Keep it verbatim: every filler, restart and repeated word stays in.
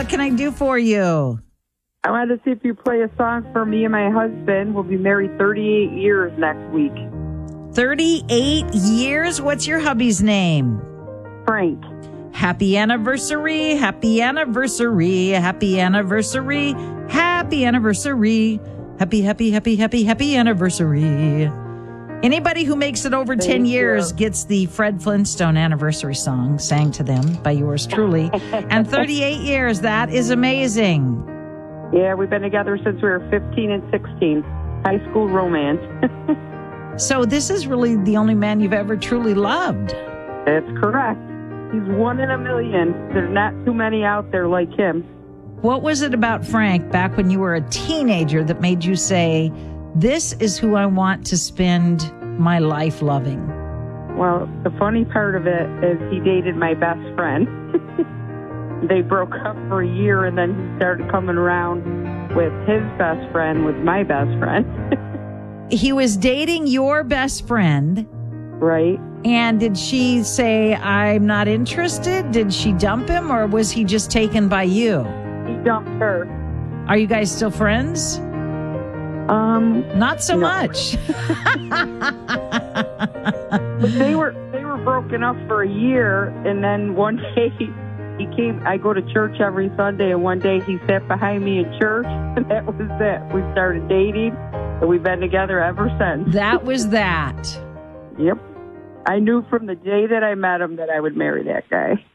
What can I do for you? I wanted to see if you play a song for me and my husband. We'll be married thirty-eight years next week. thirty-eight years? What's your hubby's name? Frank. Happy anniversary, happy anniversary, happy anniversary, happy anniversary, happy, happy, happy, happy, happy anniversary. Anybody who makes it over Thank ten years you. gets the Fred Flintstone anniversary song sang to them by yours truly. And thirty-eight years, that is amazing. Yeah, we've been together since we were fifteen and sixteen. High school romance. So this is really the only man you've ever truly loved. That's correct. He's one in a million. There's not too many out there like him. What was it about Frank back when you were a teenager that made you say, this is who I want to spend my life loving? Well, the funny part of it is he dated my best friend. They broke up for a year, and then he started coming around with his best friend, with my best friend. He was dating your best friend. Right? And did she say, I'm not interested? Did she dump him, or was he just taken by you? He dumped her. Are you guys still friends? Um, Not so no. much. But they were they were broken up for a year, and then one day he came. I go to church every Sunday, and one day he sat behind me in church, and that was it. We started dating, and we've been together ever since. That was that. Yep. I knew from the day that I met him that I would marry that guy.